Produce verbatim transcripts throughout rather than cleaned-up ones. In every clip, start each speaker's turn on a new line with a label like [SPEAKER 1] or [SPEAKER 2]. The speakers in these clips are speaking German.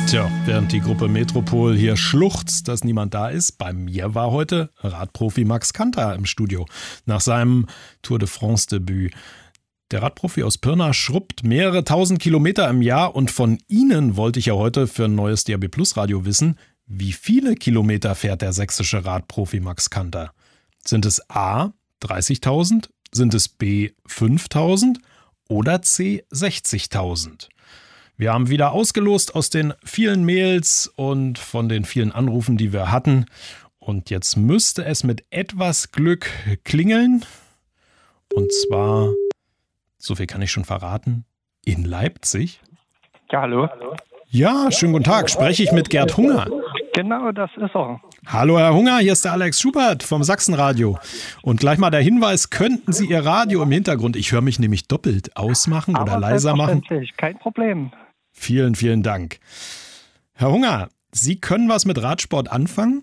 [SPEAKER 1] Tja, während die Gruppe Metropol hier schluchzt, dass niemand da ist, bei mir war heute Radprofi Max Kanter im Studio nach seinem Tour de France-Debüt. Der Radprofi aus Pirna schrubbt mehrere tausend Kilometer im Jahr und von Ihnen wollte ich ja heute für ein neues D A B Plus Radio wissen, wie viele Kilometer fährt der sächsische Radprofi Max Kanter? Sind es A dreißigtausend, sind es B fünftausend oder C sechzigtausend? Wir haben wieder ausgelost aus den vielen Mails und von den vielen Anrufen, die wir hatten. Und jetzt müsste es mit etwas Glück klingeln. Und zwar, so viel kann ich schon verraten, in Leipzig.
[SPEAKER 2] Ja, hallo.
[SPEAKER 1] Ja, schönen guten Tag. Spreche ich mit Gerd Hunger?
[SPEAKER 2] Genau, das ist er.
[SPEAKER 1] Hallo Herr Hunger, hier ist der Alex Schubert vom Sachsenradio. Und gleich mal der Hinweis, könnten Sie Ihr Radio im Hintergrund, ich höre mich nämlich doppelt, ausmachen
[SPEAKER 2] Aber
[SPEAKER 1] oder leiser machen?
[SPEAKER 2] Kein Problem.
[SPEAKER 1] Vielen, vielen Dank. Herr Hunger, Sie können was mit Radsport anfangen?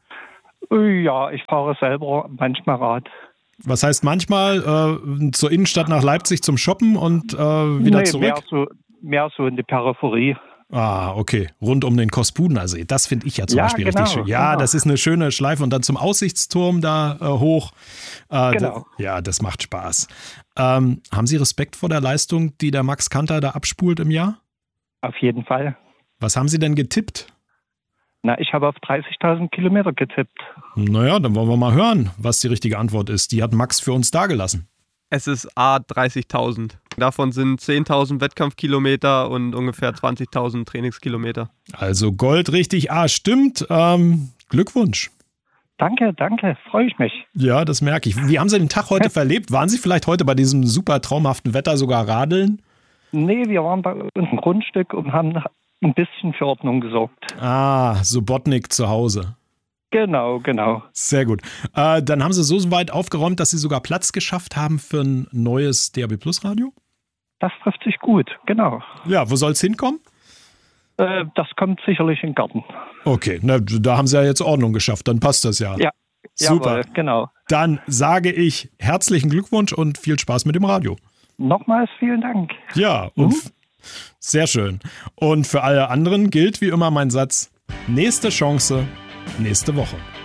[SPEAKER 2] Ja, ich fahre selber manchmal Rad.
[SPEAKER 1] Was heißt manchmal äh, zur Innenstadt nach Leipzig zum Shoppen und äh, wieder
[SPEAKER 2] nee,
[SPEAKER 1] zurück?
[SPEAKER 2] Mehr so, mehr so in die Peripherie.
[SPEAKER 1] Ah, okay. Rund um den Kospuden. Also das finde ich ja zum
[SPEAKER 2] Ja,
[SPEAKER 1] Beispiel
[SPEAKER 2] genau,
[SPEAKER 1] richtig schön. Ja,
[SPEAKER 2] genau.
[SPEAKER 1] das ist eine schöne Schleife und dann zum Aussichtsturm da äh, hoch. Äh,
[SPEAKER 2] Genau.
[SPEAKER 1] Da, ja, das macht Spaß. Ähm, haben Sie Respekt vor der Leistung, die der Max Kanter da abspult im Jahr?
[SPEAKER 2] Auf jeden Fall.
[SPEAKER 1] Was haben Sie denn getippt?
[SPEAKER 2] Na, ich habe auf dreißigtausend Kilometer getippt.
[SPEAKER 1] Naja, dann wollen wir mal hören, was die richtige Antwort ist. Die hat Max für uns dagelassen.
[SPEAKER 3] Es ist A dreißigtausend. Davon sind zehntausend Wettkampfkilometer und ungefähr zwanzigtausend Trainingskilometer.
[SPEAKER 1] Also Gold richtig. Ah, stimmt. Ähm, Glückwunsch.
[SPEAKER 2] Danke, danke, freue ich mich.
[SPEAKER 1] Ja, das merke ich. Wie haben Sie den Tag heute verlebt? Waren Sie vielleicht heute bei diesem super traumhaften Wetter sogar radeln?
[SPEAKER 2] Nee, wir waren bei uns im Grundstück und haben ein bisschen für Ordnung gesorgt.
[SPEAKER 1] Ah, Subotnik zu Hause.
[SPEAKER 2] Genau, genau.
[SPEAKER 1] Sehr gut. Äh, dann haben Sie so weit aufgeräumt, dass Sie sogar Platz geschafft haben für ein neues D A B Plus Radio?
[SPEAKER 2] Das trifft sich gut, genau.
[SPEAKER 1] Ja, wo soll es hinkommen?
[SPEAKER 2] Äh, das kommt sicherlich in den Garten.
[SPEAKER 1] Okay, na, da haben Sie ja jetzt Ordnung geschafft, dann passt das ja.
[SPEAKER 2] Ja,
[SPEAKER 1] super.
[SPEAKER 2] Jawohl, genau.
[SPEAKER 1] Dann sage ich herzlichen Glückwunsch und viel Spaß mit dem Radio.
[SPEAKER 2] Nochmals vielen Dank.
[SPEAKER 1] Ja, und
[SPEAKER 2] Mhm.
[SPEAKER 1] f- sehr schön. Und für alle anderen gilt wie immer mein Satz, nächste Chance, nächste Woche.